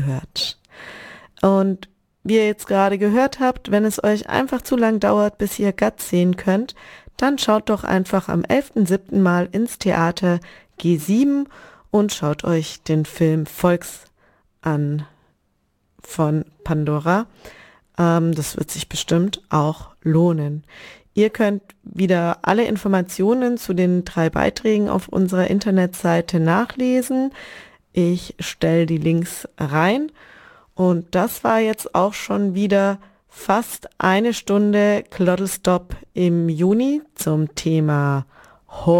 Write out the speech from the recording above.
hört. Und wie ihr jetzt gerade gehört habt, wenn es euch einfach zu lang dauert, bis ihr Guts sehen könnt, dann schaut doch einfach am 11.07. mal ins Theater G7 und schaut euch den Film Volks an von Pandora. Das wird sich bestimmt auch lohnen. Ihr könnt wieder alle Informationen zu den 3 Beiträgen auf unserer Internetseite nachlesen. Ich stelle die Links rein. Und das war jetzt auch schon wieder fast eine Stunde Kloddlestop im Juni zum Thema